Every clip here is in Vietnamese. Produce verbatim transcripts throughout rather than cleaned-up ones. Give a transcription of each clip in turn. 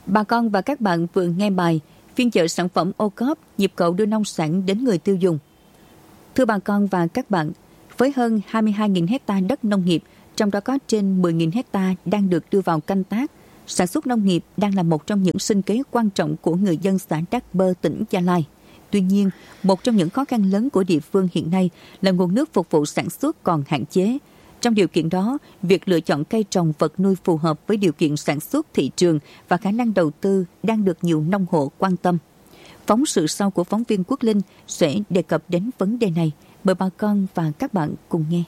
Bà con và các bạn vừa nghe bài Phiên chợ sản phẩm ô cốp, nhịp cầu đưa nông sản đến người tiêu dùng. Thưa bà con và các bạn, với hơn hai mươi hai nghìn hecta đất nông nghiệp, trong đó có trên mười nghìn hecta đang được đưa vào canh tác, sản xuất nông nghiệp đang là một trong những sinh kế quan trọng của người dân xã Đắc Bơ, tỉnh Gia Lai. Tuy nhiên, một trong những khó khăn lớn của địa phương hiện nay là nguồn nước phục vụ sản xuất còn hạn chế. Trong điều kiện đó, việc lựa chọn cây trồng vật nuôi phù hợp với điều kiện sản xuất, thị trường và khả năng đầu tư đang được nhiều nông hộ quan tâm. Phóng sự sau của phóng viên Quốc Linh sẽ đề cập đến vấn đề này. Mời bà con và các bạn cùng nghe.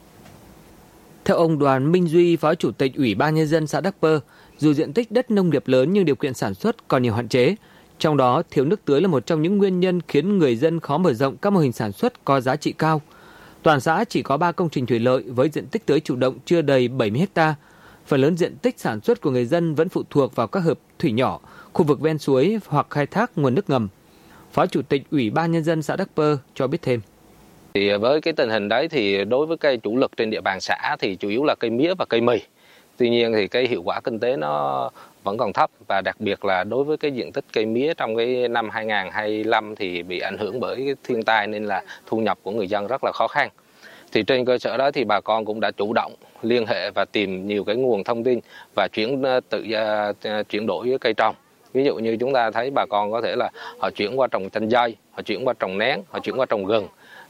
Theo ông Đoàn Minh Duy, Phó Chủ tịch Ủy ban Nhân dân xã Đắc Bơ, dù diện tích đất nông nghiệp lớn nhưng điều kiện sản xuất còn nhiều hạn chế. Trong đó, thiếu nước tưới là một trong những nguyên nhân khiến người dân khó mở rộng các mô hình sản xuất có giá trị cao. Toàn xã chỉ có ba công trình thủy lợi với diện tích tưới chủ động chưa đầy bảy mươi héc ta. Phần lớn diện tích sản xuất của người dân vẫn phụ thuộc vào các hợp thủy nhỏ, khu vực ven suối hoặc khai thác nguồn nước ngầm. Phó Chủ tịch Ủy ban Nhân dân xã Đắc Bơ cho biết thêm. Thì với cái tình hình đấy thì đối với cây chủ lực trên địa bàn xã thì chủ yếu là cây mía và cây mì. Tuy nhiên thì cái hiệu quả kinh tế nó vẫn còn thấp, và đặc biệt là đối với cái diện tích cây mía trong cái năm hai nghìn không trăm hai mươi lăm thì bị ảnh hưởng bởi cái thiên tai nên là thu nhập của người dân rất là khó khăn. Thì trên cơ sở đó thì bà con cũng đã chủ động liên hệ và tìm nhiều cái nguồn thông tin và chuyển tự chuyển đổi cây trồng. Ví dụ như chúng ta thấy bà con có thể là họ chuyển qua trồng chanh dây, họ chuyển qua trồng nén, họ chuyển qua trồng gừng.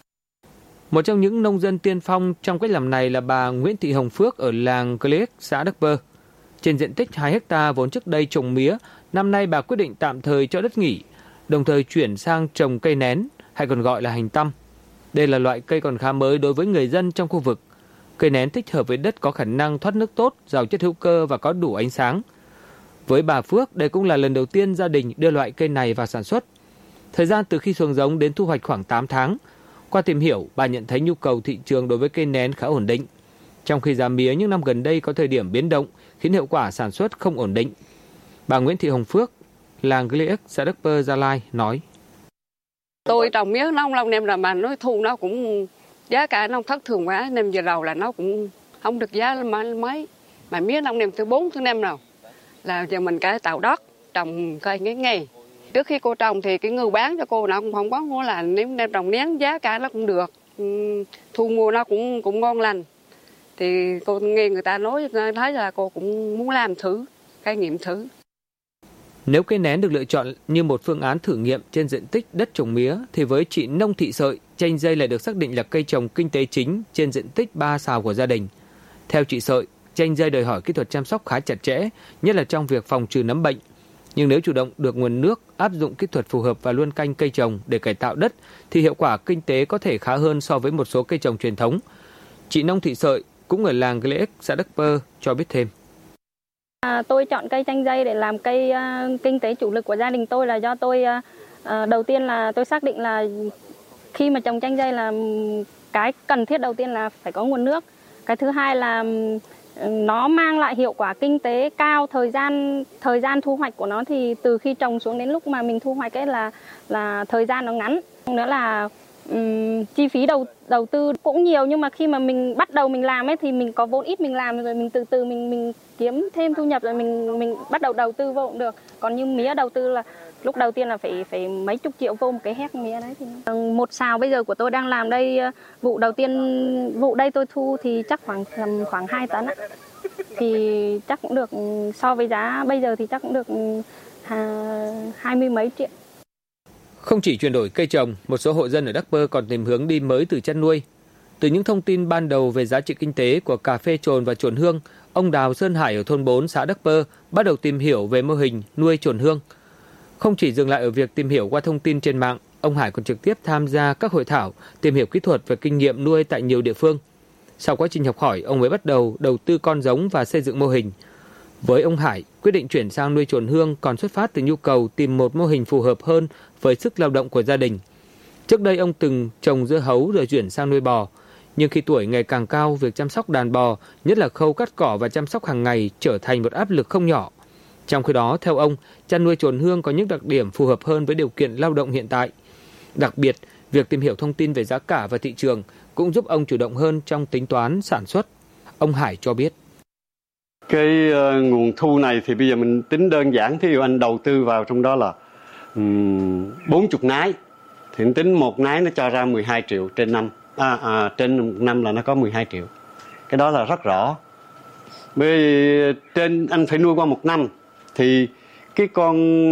Một trong những nông dân tiên phong trong cách làm này là bà Nguyễn Thị Hồng Phước ở làng Click, xã Đắc Bơ. Trên diện tích hai héc ta vốn trước đây trồng mía, năm nay bà quyết định tạm thời cho đất nghỉ, đồng thời chuyển sang trồng cây nén, hay còn gọi là hành tăm. Đây là loại cây còn khá mới đối với người dân trong khu vực. Cây nén thích hợp với đất có khả năng thoát nước tốt, giàu chất hữu cơ và có đủ ánh sáng. Với bà Phước, đây cũng là lần đầu tiên gia đình đưa loại cây này vào sản xuất. Thời gian từ khi xuống giống đến thu hoạch khoảng tám tháng. Qua tìm hiểu, bà nhận thấy nhu cầu thị trường đối với cây nén khá ổn định. Trong khi giá mía những năm gần đây có thời điểm biến động, khiến hiệu quả sản xuất không ổn định. Bà Nguyễn Thị Hồng Phước, làng Gliếc, xã Đắc Bơ, Gia Lai nói. Tôi trồng mía nông lâu nem là mà nó thu nó cũng giá cả nó thất thường quá, nem giờ đầu là nó cũng không được giá mấy. Mà mía nông nem thứ bốn thứ năm nào là giờ mình cải tạo đất trồng cây ngay ngày. Trước khi cô trồng thì cái người bán cho cô nó cũng không có ngon là nếu nem trồng nén giá cả nó cũng được, thu mua nó cũng cũng ngon lành. Thì cô nghe người ta nói thấy là cô cũng muốn làm thử, trải nghiệm thử. Nếu cây nén được lựa chọn như một phương án thử nghiệm trên diện tích đất trồng mía, thì với chị Nông Thị Sợi, chanh dây lại được xác định là cây trồng kinh tế chính trên diện tích ba sào của gia đình. Theo chị Sợi, chanh dây đòi hỏi kỹ thuật chăm sóc khá chặt chẽ, nhất là trong việc phòng trừ nấm bệnh. Nhưng nếu chủ động được nguồn nước, áp dụng kỹ thuật phù hợp và luân canh cây trồng để cải tạo đất, thì hiệu quả kinh tế có thể khá hơn so với một số cây trồng truyền thống. Chị Nông Thị Sợi cũng ở làng Gliếc, xã Đắc Bơ cho biết thêm. À, tôi chọn cây chanh dây để làm cây uh, kinh tế chủ lực của gia đình tôi là do tôi uh, đầu tiên là tôi xác định là khi mà trồng chanh dây là cái cần thiết đầu tiên là phải có nguồn nước. Cái thứ hai là nó mang lại hiệu quả kinh tế cao, thời gian thời gian thu hoạch của nó thì từ khi trồng xuống đến lúc mà mình thu hoạch ấy là là thời gian nó ngắn. Nữa là um, chi phí đầu đầu tư cũng nhiều, nhưng mà khi mà mình bắt đầu mình làm ấy thì mình có vốn ít mình làm rồi mình từ từ mình mình kiếm thêm thu nhập rồi mình mình bắt đầu đầu tư vô cũng được. Còn như mía đầu tư là lúc đầu tiên là phải phải mấy chục triệu vô một cái héc mía đấy thì một sào bây giờ của tôi đang làm đây, vụ đầu tiên vụ đây tôi thu thì chắc khoảng khoảng hai tấn ạ. Thì chắc cũng được, so với giá bây giờ thì chắc cũng được hai mươi mấy triệu. Không chỉ chuyển đổi cây trồng, một số hộ dân ở Đắc Bơ còn tìm hướng đi mới từ chăn nuôi. Từ những thông tin ban đầu về giá trị kinh tế của cà phê chồn và chồn hương, ông Đào Sơn Hải ở thôn bốn xã Đắc Bơ bắt đầu tìm hiểu về mô hình nuôi chồn hương. Không chỉ dừng lại ở việc tìm hiểu qua thông tin trên mạng, ông Hải còn trực tiếp tham gia các hội thảo, tìm hiểu kỹ thuật và kinh nghiệm nuôi tại nhiều địa phương. Sau quá trình học hỏi, ông mới bắt đầu đầu tư con giống và xây dựng mô hình. Với ông Hải, quyết định chuyển sang nuôi chồn hương còn xuất phát từ nhu cầu tìm một mô hình phù hợp hơn với sức lao động của gia đình. Trước đây ông từng trồng dưa hấu rồi chuyển sang nuôi bò, nhưng khi tuổi ngày càng cao, việc chăm sóc đàn bò, nhất là khâu cắt cỏ và chăm sóc hàng ngày trở thành một áp lực không nhỏ. Trong khi đó, theo ông, chăn nuôi chồn hương có những đặc điểm phù hợp hơn với điều kiện lao động hiện tại. Đặc biệt, việc tìm hiểu thông tin về giá cả và thị trường cũng giúp ông chủ động hơn trong tính toán sản xuất. Ông Hải cho biết. Cái uh, nguồn thu này thì bây giờ mình tính đơn giản, thí dụ anh đầu tư vào trong đó là um, bốn mươi nái, thì anh tính một nái nó cho ra mười hai triệu trên năm, à, à, trên một năm là nó có mười hai triệu. Cái đó là rất rõ. Bởi trên anh phải nuôi qua một năm thì cái con